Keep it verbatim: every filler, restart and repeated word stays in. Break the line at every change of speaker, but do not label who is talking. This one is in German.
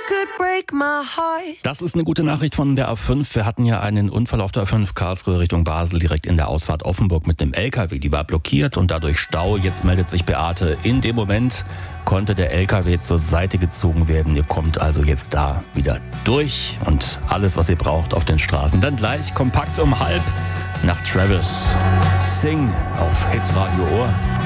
could break my heart.
Das ist eine gute Nachricht von der A fünf. Wir hatten ja einen Unfall auf der A fünf Karlsruhe Richtung Basel direkt in der Ausfahrt Offenburg mit dem L K W. Die war blockiert und dadurch Stau. Jetzt meldet sich Beate. In dem Moment konnte der L K W zur Seite gezogen werden. Ihr kommt also jetzt da wieder durch und alles, was ihr braucht auf den Straßen. Dann gleich kompakt um halb nach Travis. Sing auf Hitradio Ohr.